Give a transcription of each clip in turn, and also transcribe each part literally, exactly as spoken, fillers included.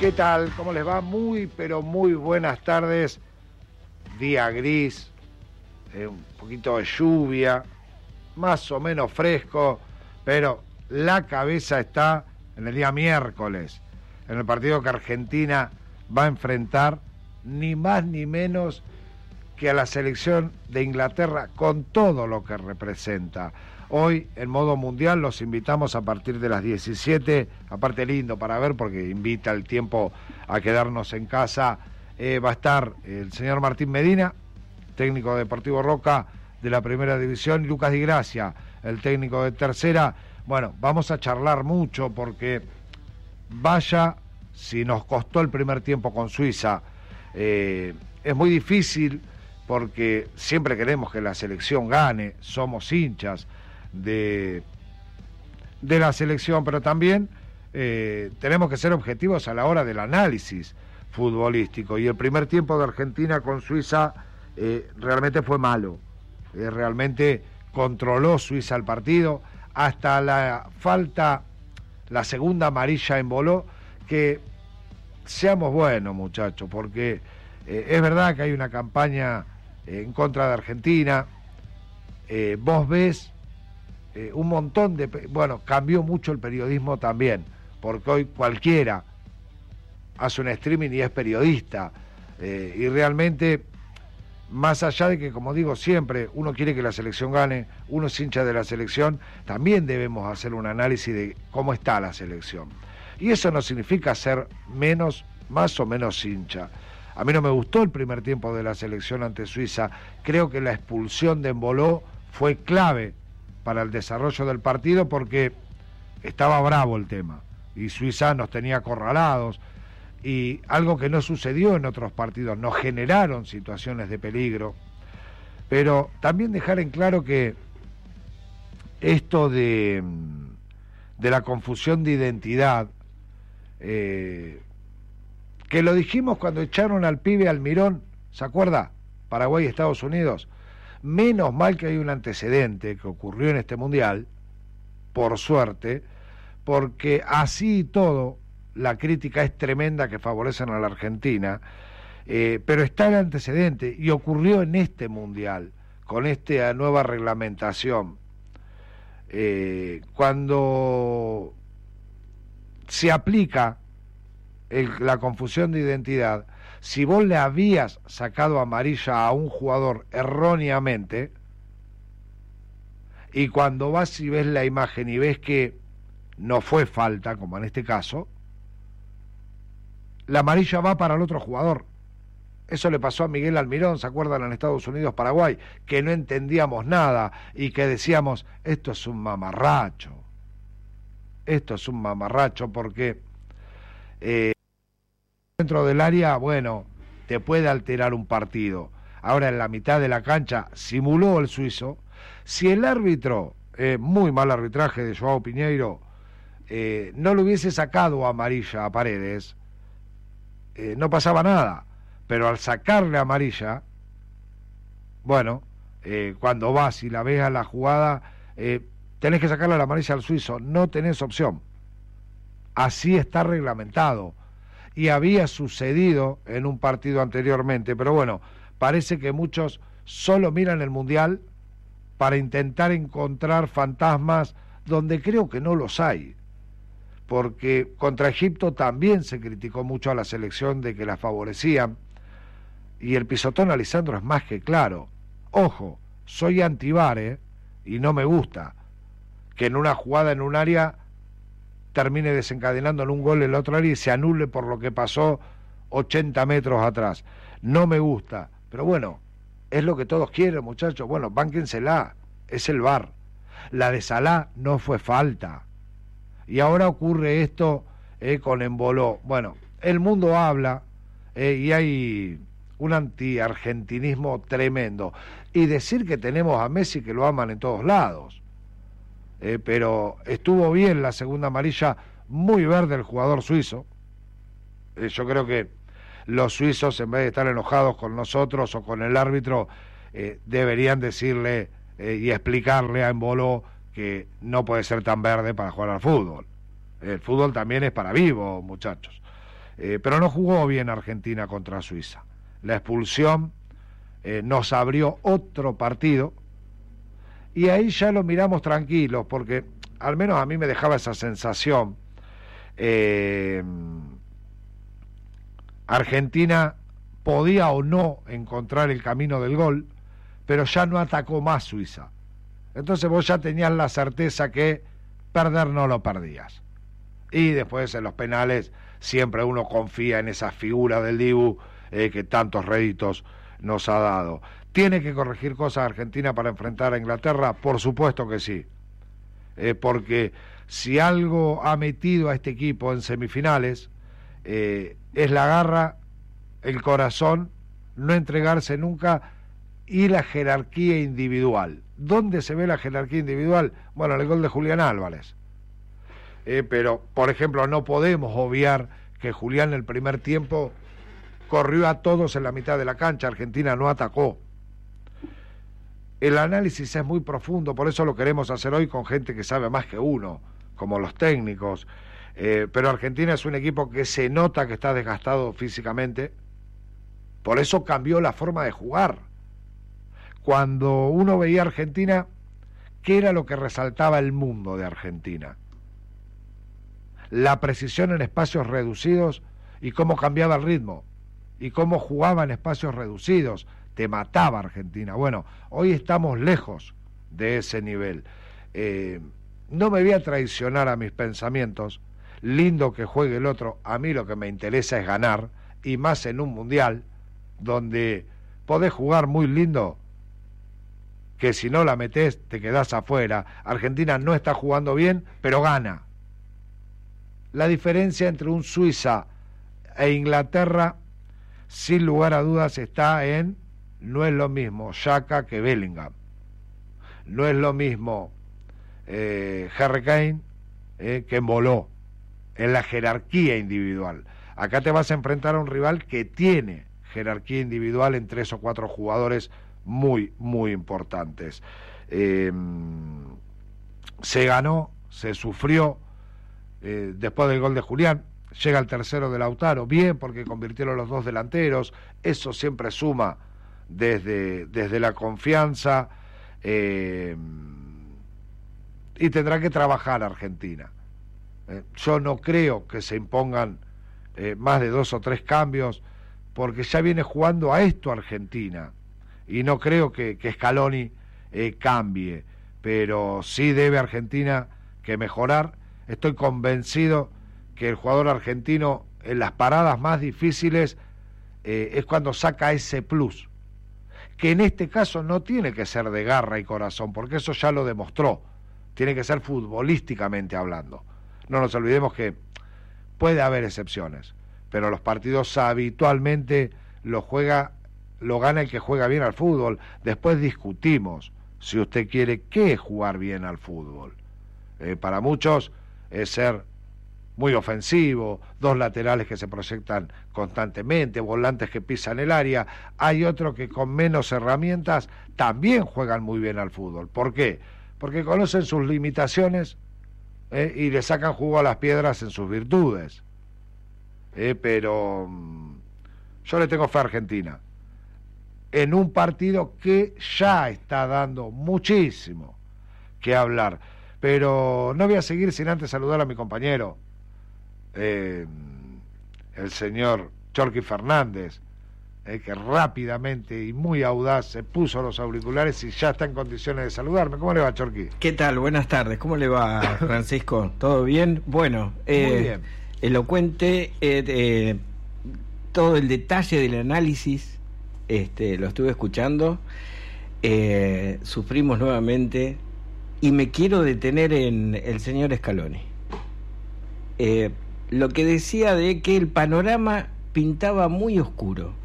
¿Qué tal? ¿Cómo les va? Muy, pero muy buenas tardes. Día gris, eh, un poquito de lluvia, más o menos fresco, pero la cabeza está en el día miércoles, en el partido que Argentina va a enfrentar ni más ni menos que a la selección de Inglaterra con todo lo que representa. Hoy, en modo mundial, los invitamos a partir de las diecisiete, aparte lindo para ver porque invita el tiempo a quedarnos en casa. Eh, va a estar el señor Martín Medina, técnico de Deportivo Roca de la Primera División, y Lucas Di Gracia, el técnico de Tercera. Bueno, vamos a charlar mucho porque vaya si nos costó el primer tiempo con Suiza. Eh, es muy difícil porque siempre queremos que la selección gane, somos hinchas de, de la selección, pero también eh, tenemos que ser objetivos a la hora del análisis futbolístico, y el primer tiempo de Argentina con Suiza eh, realmente fue malo, eh, realmente controló Suiza el partido, hasta la falta, la segunda amarilla en Boló, que seamos buenos muchachos, porque eh, es verdad que hay una campaña eh, en contra de Argentina, eh, vos ves eh, un montón de, bueno, cambió mucho el periodismo también, porque hoy cualquiera hace un streaming y es periodista, eh, y realmente, más allá de que, como digo siempre, uno quiere que la selección gane, uno es hincha de la selección, también debemos hacer un análisis de cómo está la selección. Y eso no significa ser menos, más o menos hincha. A mí no me gustó el primer tiempo de la selección ante Suiza. Creo que la expulsión de Embolo fue clave para el desarrollo del partido porque estaba bravo el tema y Suiza nos tenía acorralados, y algo que no sucedió en otros partidos, nos generaron situaciones de peligro. Pero también dejar en claro que esto de, de la confusión de identidad, eh, que lo dijimos cuando echaron al pibe Almirón, ¿se acuerda? Paraguay y Estados Unidos. Menos mal que hay un antecedente que ocurrió en este mundial, por suerte, porque así y todo, la crítica es tremenda que favorecen a la Argentina, eh, pero está el antecedente y ocurrió en este mundial, con esta nueva reglamentación. Eh, cuando se aplica el, la confusión de identidad, si vos le habías sacado amarilla a un jugador erróneamente, y cuando vas y ves la imagen y ves que no fue falta, como en este caso, la amarilla va para el otro jugador. Eso le pasó a Miguel Almirón, ¿se acuerdan? En Estados Unidos, Paraguay, que no entendíamos nada y que decíamos, esto es un mamarracho, esto es un mamarracho porque eh, dentro del área, bueno, te puede alterar un partido. Ahora en la mitad de la cancha simuló el suizo. Si el árbitro, eh, muy mal arbitraje de Joao Piñeiro, eh, no le hubiese sacado amarilla a Paredes, Eh, no pasaba nada, pero al sacarle amarilla, bueno, eh, cuando vas y la ves a la jugada, eh, tenés que sacarle la amarilla al suizo, no tenés opción. Así está reglamentado, y había sucedido en un partido anteriormente, pero bueno, parece que muchos solo miran el mundial para intentar encontrar fantasmas donde creo que no los hay. Porque contra Egipto también se criticó mucho a la selección de que la favorecían, y el pisotón a Lisandro es más que claro. Ojo, soy anti-V A R, ¿eh? Y no me gusta que en una jugada en un área termine desencadenando en un gol en la otra área y se anule por lo que pasó ochenta metros atrás. No me gusta, pero bueno, es lo que todos quieren, muchachos. Bueno, bánquensela, es el V A R. La de Salah no fue falta. Y ahora ocurre esto eh, con Embolo. Bueno, el mundo habla eh, y hay un anti-argentinismo tremendo. Y decir que tenemos a Messi que lo aman en todos lados. Eh, pero estuvo bien la segunda amarilla, muy verde el jugador suizo. Eh, yo creo que los suizos, en vez de estar enojados con nosotros o con el árbitro, eh, deberían decirle eh, y explicarle a Embolo que no puede ser tan verde para jugar al fútbol. El fútbol también es para vivos, muchachos. Eh, pero no jugó bien Argentina contra Suiza. La expulsión eh, nos abrió otro partido y ahí ya lo miramos tranquilos, porque al menos a mí me dejaba esa sensación. Eh, Argentina podía o no encontrar el camino del gol, pero ya no atacó más Suiza. Entonces vos ya tenías la certeza que perder no lo perdías. Y después en los penales siempre uno confía en esa figura del Dibu eh, que tantos réditos nos ha dado. ¿Tiene que corregir cosas Argentina para enfrentar a Inglaterra? Por supuesto que sí. Eh, porque si algo ha metido a este equipo en semifinales, eh, es la garra, el corazón, no entregarse nunca y la jerarquía individual. ¿Dónde se ve la jerarquía individual? Bueno, en el gol de Julián Álvarez. Eh, pero, por ejemplo, no podemos obviar que Julián en el primer tiempo corrió a todos en la mitad de la cancha. Argentina no atacó. El análisis es muy profundo, por eso lo queremos hacer hoy con gente que sabe más que uno, como los técnicos. Eh, pero Argentina es un equipo que se nota que está desgastado físicamente, por eso cambió la forma de jugar. Cuando uno veía a Argentina, ¿qué era lo que resaltaba el mundo de Argentina? La precisión en espacios reducidos y cómo cambiaba el ritmo, y cómo jugaba en espacios reducidos. Te mataba Argentina. Bueno, hoy estamos lejos de ese nivel. Eh, no me voy a traicionar a mis pensamientos. Lindo que juegue el otro. A mí lo que me interesa es ganar, y más en un mundial donde podés jugar muy lindo, que si no la metés te quedás afuera. Argentina no está jugando bien, pero gana. La diferencia entre un Suiza e Inglaterra, sin lugar a dudas, está en: no es lo mismo Xhaka que Bellingham, no es lo mismo eh, Harry Kane eh, que Emboló, en la jerarquía individual. Acá te vas a enfrentar a un rival que tiene jerarquía individual en tres o cuatro jugadores muy, muy importantes. Eh, se ganó, se sufrió eh, después del gol de Julián. Llega el tercero de Lautaro, bien, porque convirtieron los dos delanteros, eso siempre suma desde, desde la confianza, eh, y tendrá que trabajar Argentina. Eh, yo no creo que se impongan eh, más de dos o tres cambios, porque ya viene jugando a esto Argentina, y no creo que, que Scaloni eh, cambie, pero sí debe Argentina que mejorar. Estoy convencido que el jugador argentino en las paradas más difíciles eh, es cuando saca ese plus, que en este caso no tiene que ser de garra y corazón, porque eso ya lo demostró, tiene que ser futbolísticamente hablando. No nos olvidemos que puede haber excepciones, pero los partidos habitualmente lo juega, lo gana el que juega bien al fútbol. Después discutimos si usted quiere qué es jugar bien al fútbol. Eh, para muchos es ser muy ofensivo, dos laterales que se proyectan constantemente, volantes que pisan el área. Hay otros que con menos herramientas también juegan muy bien al fútbol. ¿Por qué? Porque conocen sus limitaciones eh, y le sacan jugo a las piedras en sus virtudes. Eh, pero mmm, yo le tengo fe a Argentina en un partido que ya está dando muchísimo que hablar. Pero no voy a seguir sin antes saludar a mi compañero, Eh, el señor Chorqui Fernández, eh, que rápidamente y muy audaz se puso los auriculares y ya está en condiciones de saludarme. ¿Cómo le va, Chorqui? ¿Qué tal? Buenas tardes. ¿Cómo le va, Francisco? ¿Todo bien? Bueno, eh, muy bien. Elocuente, eh, eh, todo el detalle del análisis, este, lo estuve escuchando. Eh, sufrimos nuevamente y me quiero detener en el señor Scaloni. Eh, lo que decía de que el panorama pintaba muy oscuro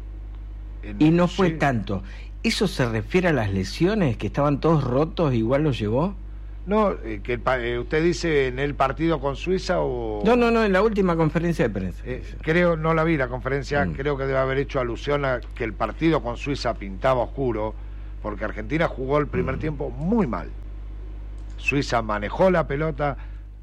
y no fue sí. tanto. ¿Eso se refiere a las lesiones, que estaban todos rotos, igual los llevó? No, eh, que el, eh, usted dice en el partido con Suiza o... No, no, no, en la última conferencia de prensa. Eh, creo, no la vi la conferencia, mm. creo que debe haber hecho alusión a que el partido con Suiza pintaba oscuro, porque Argentina jugó el primer mm. tiempo muy mal. Suiza manejó la pelota,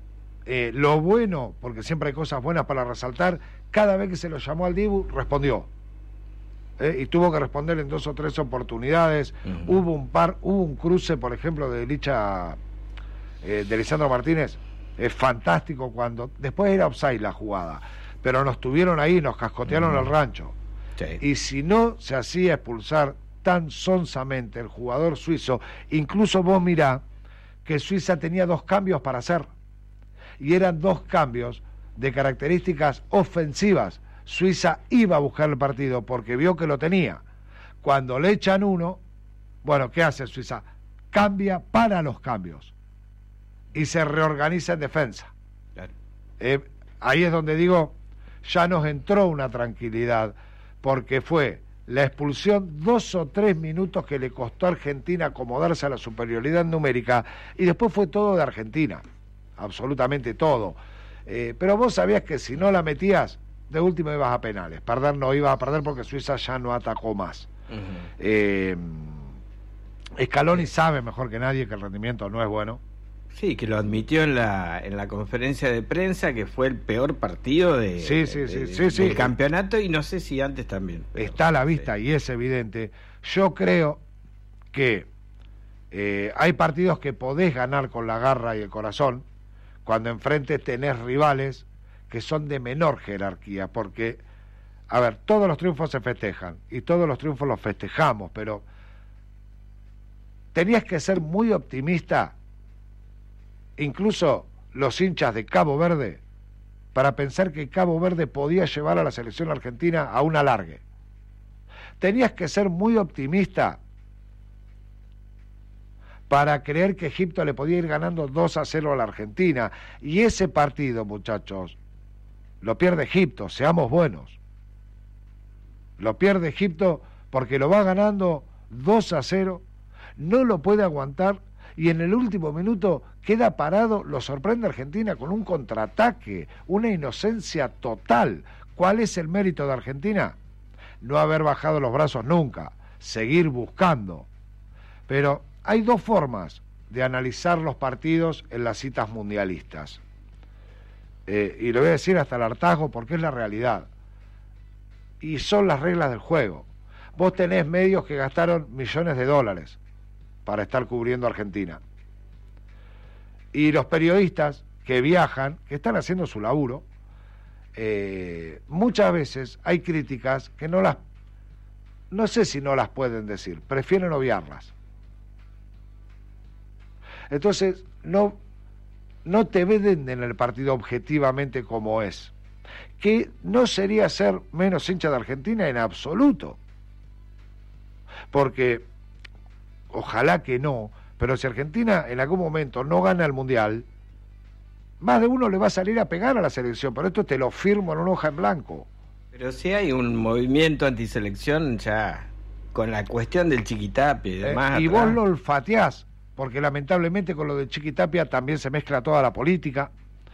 eh, lo bueno, porque siempre hay cosas buenas para resaltar, cada vez que se lo llamó al Dibu, respondió. Eh, y tuvo que responder en dos o tres oportunidades. Uh-huh. Hubo un par, hubo un cruce, por ejemplo, de Licha, eh, de Lisandro Martínez, es fantástico cuando, después era offside la jugada, pero nos tuvieron ahí, nos cascotearon uh-huh. el rancho. Sí. Y si no se hacía expulsar tan sonsamente el jugador suizo, incluso vos mirá que Suiza tenía dos cambios para hacer, y eran dos cambios de características ofensivas. Suiza iba a buscar el partido porque vio que lo tenía. Cuando le echan uno, bueno, ¿qué hace Suiza? Cambia para los cambios y se reorganiza en defensa. Claro. Eh, ahí es donde digo, ya nos entró una tranquilidad, porque fue la expulsión dos o tres minutos que le costó a Argentina acomodarse a la superioridad numérica, y después fue todo de Argentina, absolutamente todo. Eh, pero vos sabías que si no la metías, de último ibas a penales. Perder no ibas a perder porque Suiza ya no atacó más. Uh-huh. eh, Scaloni sabe mejor que nadie que el rendimiento no es bueno. Sí, que lo admitió en la en la conferencia de prensa, que fue el peor partido de, sí, sí, de, sí, de, sí, del sí. campeonato, y no sé si antes también. Pero, está a la vista, sí. Y es evidente. Yo creo que eh, hay partidos que podés ganar con la garra y el corazón cuando enfrente tenés rivales que son de menor jerarquía, porque, a ver, todos los triunfos se festejan y todos los triunfos los festejamos, pero tenías que ser muy optimista, incluso los hinchas de Cabo Verde, para pensar que Cabo Verde podía llevar a la selección argentina a un alargue. Tenías que ser muy optimista para creer que Egipto le podía ir ganando dos a cero a la Argentina, y ese partido, muchachos, lo pierde Egipto, seamos buenos. Lo pierde Egipto porque lo va ganando dos a cero, no lo puede aguantar, y en el último minuto queda parado, lo sorprende Argentina con un contraataque, una inocencia total. ¿Cuál es el mérito de Argentina? No haber bajado los brazos nunca, seguir buscando. Pero hay dos formas de analizar los partidos en las citas mundialistas. Eh, y lo voy a decir hasta el hartazgo porque es la realidad. Y son las reglas del juego. Vos tenés medios que gastaron millones de dólares para estar cubriendo a Argentina. Y los periodistas que viajan, que están haciendo su laburo, eh, muchas veces hay críticas que no las, no sé si no las pueden decir, prefieren obviarlas. Entonces, no, no te ven en el partido objetivamente como es. Que no sería ser menos hincha de Argentina en absoluto. Porque, ojalá que no, pero si Argentina en algún momento no gana el Mundial, más de uno le va a salir a pegar a la selección, pero esto te lo firmo en una hoja en blanco. Pero si hay un movimiento antiselección ya, con la cuestión del Chiquitapia y demás. Eh, y vos lo olfateás, porque lamentablemente con lo de Chiquitapia también se mezcla toda la política,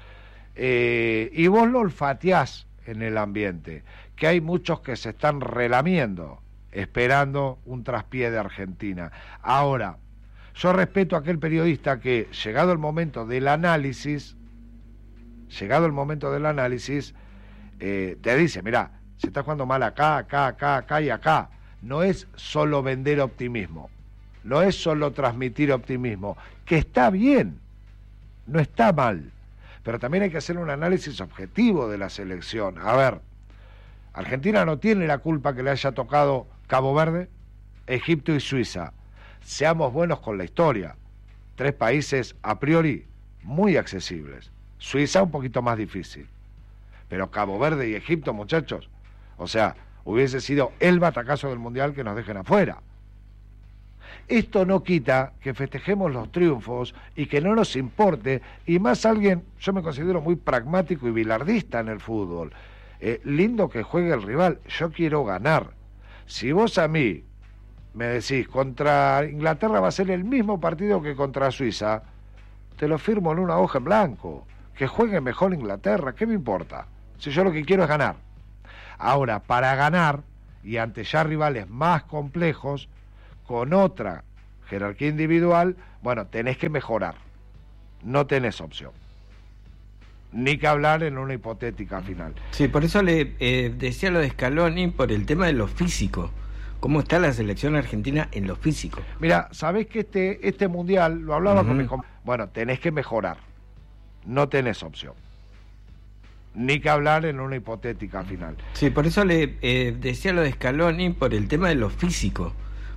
eh, y vos lo olfateás en el ambiente, que hay muchos que se están relamiendo, esperando un traspié de Argentina. Ahora, yo respeto a aquel periodista que, llegado el momento del análisis, llegado el momento del análisis, eh, te dice, mirá, se está jugando mal acá, acá, acá, acá y acá. No es solo vender optimismo, no es solo transmitir optimismo, que está bien, no está mal, pero también hay que hacer un análisis objetivo de la selección. A ver, Argentina no tiene la culpa que le haya tocado Cabo Verde, Egipto y Suiza. Seamos buenos con la historia. Tres países a priori muy accesibles. Suiza un poquito más difícil. Pero Cabo Verde y Egipto, muchachos, o sea, hubiese sido el batacazo del Mundial que nos dejen afuera. Esto no quita que festejemos los triunfos y que no nos importe, y más alguien, yo me considero muy pragmático y bilardista en el fútbol. Eh, lindo que juegue el rival, yo quiero ganar. Si vos a mí me decís, contra Inglaterra va a ser el mismo partido que contra Suiza, te lo firmo en una hoja en blanco. Que juegue mejor Inglaterra, ¿qué me importa? Si yo lo que quiero es ganar. Ahora, para ganar, y ante ya rivales más complejos, con otra jerarquía individual, bueno, tenés que mejorar. No tenés opción. Ni que hablar en una hipotética final. Sí, por eso le eh, decía lo de Scaloni, por el tema de lo físico. ¿Cómo está la selección argentina en lo físico? Mira, sabés que este, este mundial, lo hablaba uh-huh. con mis compañeros, bueno, tenés que mejorar. No tenés opción. Ni que hablar en una hipotética final. Sí, por eso le eh, decía lo de Scaloni, por el tema de lo físico.